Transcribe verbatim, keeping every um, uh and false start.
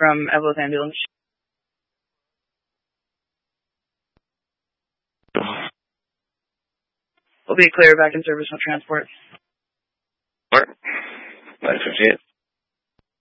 from Evelyn Ambulance. We'll be clear back in service with transport. Mark, nine fifty-eight.